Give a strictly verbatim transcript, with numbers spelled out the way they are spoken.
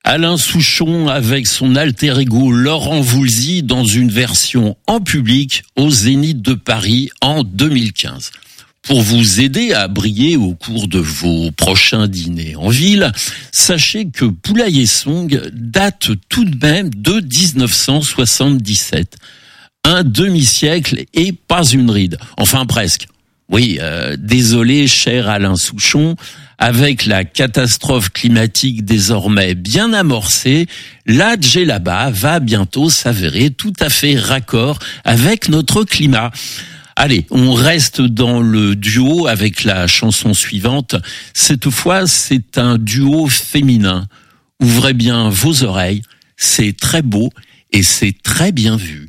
Alain Souchon avec son alter ego Laurent Voulzy dans une version en public au Zénith de Paris en deux mille quinze. Pour vous aider à briller au cours de vos prochains dîners en ville, sachez que Poulailler Song date tout de même de dix-neuf cent soixante-dix-sept. Un demi-siècle et pas une ride. Enfin presque. Oui, euh, désolé cher Alain Souchon, avec la catastrophe climatique désormais bien amorcée, la djellaba va bientôt s'avérer tout à fait raccord avec notre climat. Allez, on reste dans le duo avec la chanson suivante. Cette fois, c'est un duo féminin. Ouvrez bien vos oreilles, c'est très beau et c'est très bien vu.